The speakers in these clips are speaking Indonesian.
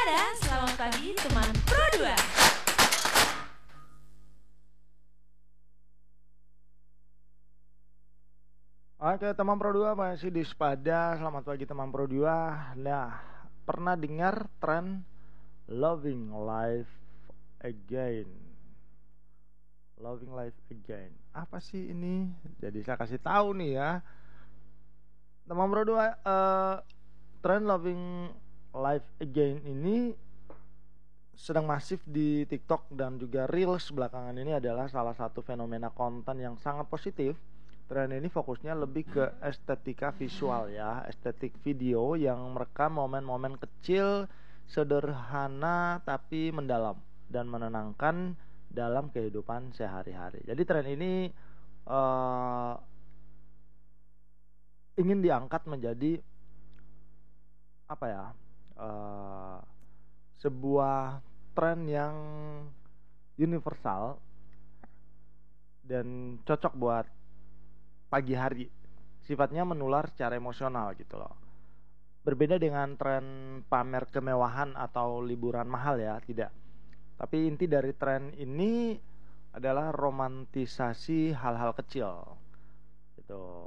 Waspada, selamat pagi teman Pro 2. Oke teman Pro 2 masih di Waspada. Selamat pagi teman Pro 2. Nah, pernah dengar tren Loving Life Again? Loving Life Again. Apa sih ini? Jadi saya kasih tahu nih ya. Teman Pro 2, tren Loving Life Again ini sedang masif di TikTok dan juga Reels belakangan ini adalah salah satu fenomena konten yang sangat positif. Tren ini fokusnya lebih ke estetika visual ya, estetik video yang merekam momen-momen kecil, sederhana tapi mendalam dan menenangkan dalam kehidupan sehari-hari. Jadi tren ini ingin diangkat menjadi apa ya? Sebuah tren yang universal dan cocok buat pagi hari. Sifatnya menular secara emosional gitu loh. Berbeda dengan tren pamer kemewahan atau liburan mahal ya, tidak. Tapi inti dari tren ini adalah romantisasi hal-hal kecil. Gitu.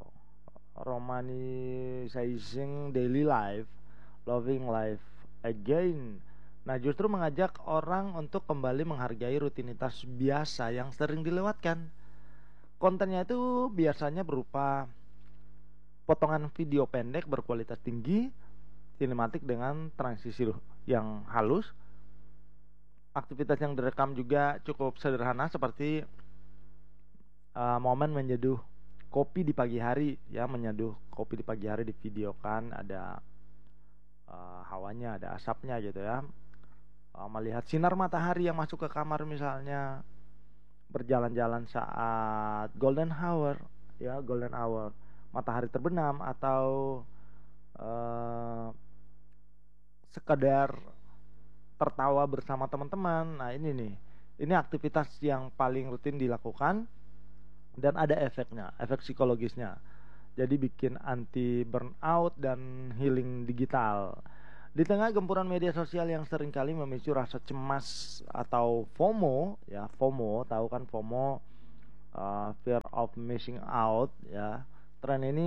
Romanticizing daily life, loving life again. Nah, justru mengajak orang untuk kembali menghargai rutinitas biasa yang sering dilewatkan. Kontennya itu biasanya berupa potongan video pendek berkualitas tinggi, sinematik dengan transisi yang halus. Aktivitas yang direkam juga cukup sederhana seperti momen menyeduh kopi di pagi hari ya, menyeduh kopi di pagi hari divideokan, ada hawanya, ada asapnya gitu ya. Melihat sinar matahari yang masuk ke kamar misalnya, berjalan-jalan saat golden hour ya, golden hour matahari terbenam, atau sekedar tertawa bersama teman-teman. Nah ini aktivitas yang paling rutin dilakukan dan ada efeknya, efek psikologisnya. Jadi bikin anti burnout dan healing digital. Di tengah gempuran media sosial yang seringkali memicu rasa cemas atau FOMO, ya FOMO, tahu kan FOMO, fear of missing out, ya. Tren ini,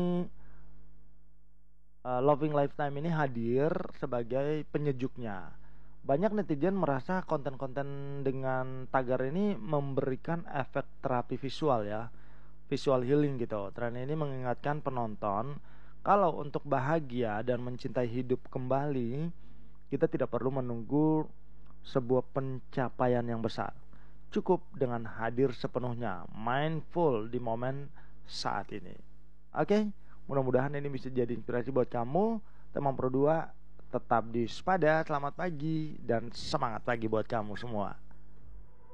Loving Lifetime ini hadir sebagai penyejuknya. Banyak netizen merasa konten-konten dengan tagar ini memberikan efek terapi visual ya, visual healing gitu. Tren ini mengingatkan penonton kalau untuk bahagia dan mencintai hidup kembali, kita tidak perlu menunggu sebuah pencapaian yang besar. Cukup dengan hadir sepenuhnya, mindful di momen saat ini. Oke, mudah-mudahan ini bisa jadi inspirasi buat kamu, teman Pro 2. Tetap di Waspada, selamat pagi dan semangat pagi buat kamu semua.